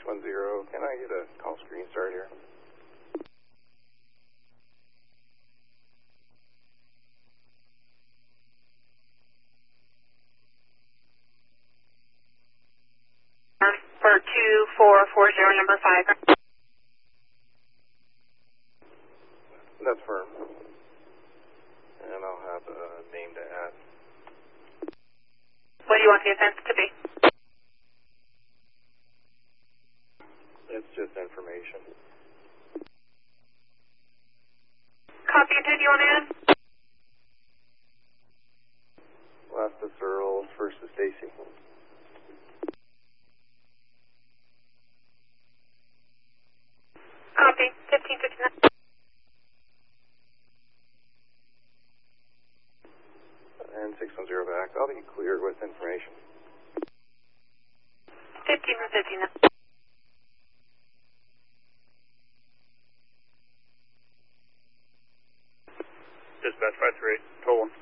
610, can I get a call screen start here? For 2440, number 5. That's firm. And I'll have a name to add. What do you want the offense to be? It's just information. Copy, and who do you want to add? Last is Earl, first is Stacy. Copy, 1559. And 610 back. I'll be clear with information. 1559. Dispatch 538, total 1.